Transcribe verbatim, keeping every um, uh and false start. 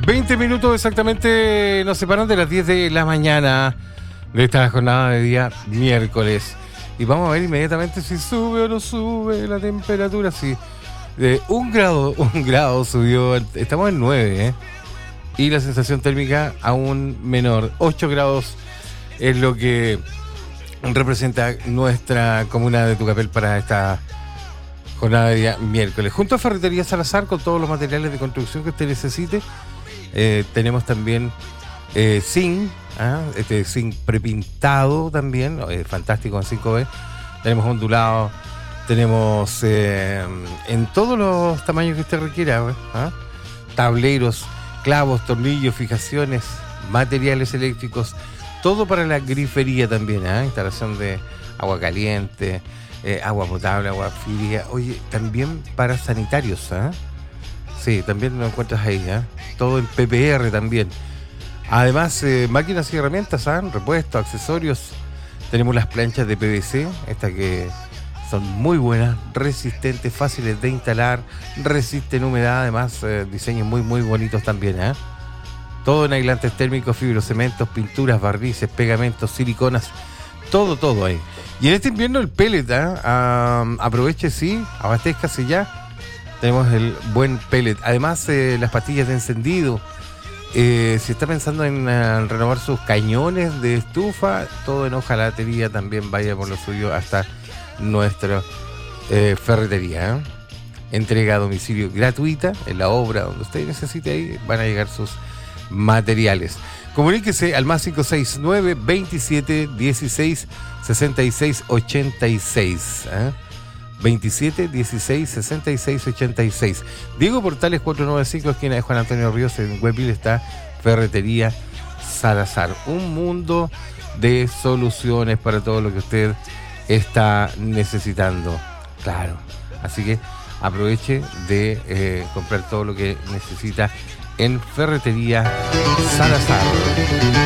veinte minutos exactamente nos separan de las diez de la mañana de esta jornada de día miércoles. Y vamos a ver inmediatamente si sube o no sube la temperatura. Sí, de un grado, un grado subió, estamos en nueve, ¿eh? Y la sensación térmica aún menor, ocho grados es lo que representa nuestra comuna de Tucapel para esta jornada de día miércoles. Junto a Ferretería Salazar, con todos los materiales de construcción que usted necesite, eh, tenemos también eh, zinc, ¿ah? este zinc prepintado también, eh, fantástico en cinco B. Tenemos ondulado, tenemos eh, en todos los tamaños que usted requiera, ¿ah? Tableros, clavos, tornillos, fijaciones, materiales eléctricos, todo para la grifería también, ¿eh? Instalación de agua caliente, eh, agua potable, agua fría, oye, también para sanitarios, ¿eh? Sí, también lo encuentras ahí, ¿eh? Todo en P P R también. Además, eh, máquinas y herramientas, ¿eh? Repuestos, accesorios. Tenemos las planchas de P V C, estas que son muy buenas, resistentes, fáciles de instalar, resisten humedad, además eh, diseños muy muy bonitos también, ¿eh? Todo en aislantes térmicos, fibrocementos, pinturas, barnices, pegamentos, siliconas, todo, todo ahí. Y en este invierno el pellet, ¿eh? uh, aproveche, sí, abastézcase ya. Tenemos el buen pellet. Además, eh, las pastillas de encendido. Eh, si está pensando en uh, renovar sus cañones de estufa, todo en hojalatería también vaya por lo suyo hasta nuestra eh, ferretería, ¿eh? Entrega a domicilio gratuita en la obra donde usted necesite, ahí van a llegar sus materiales. Comuníquese al más cinco seis nueve, veintisiete, dieciséis, sesenta y seis, ochenta y seis, ¿eh? veintisiete, dieciséis, sesenta y seis, ochenta y seis. Diego Portales cuatrocientos noventa y cinco, esquina de Juan Antonio Ríos, en Huepil está Ferretería Salazar. Un mundo de soluciones para todo lo que usted está necesitando. Claro. Así que aproveche de eh, comprar todo lo que necesita en Ferretería Salazar.